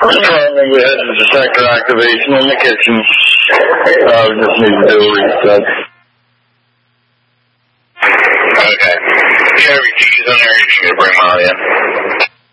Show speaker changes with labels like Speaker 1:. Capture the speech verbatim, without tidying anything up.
Speaker 1: I'm going to go ahead and detector activation in the kitchen. Uh, we just need to do a reset.
Speaker 2: Okay. You have your keys in there, you need me to bring Molly in?